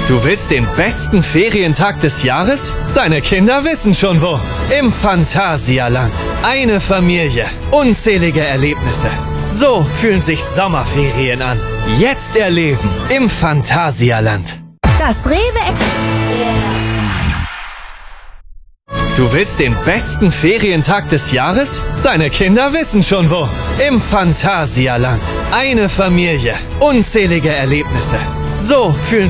Du willst den besten Ferientag des Jahres? Deine Kinder wissen schon wo. Im Phantasialand. Eine Familie. Unzählige Erlebnisse. So fühlen sich Sommerferien an. Jetzt erleben im Phantasialand. Das Rewe. Du willst den besten Ferientag des Jahres? Deine Kinder wissen schon wo. Im Phantasialand. Eine Familie. Unzählige Erlebnisse. So fühlen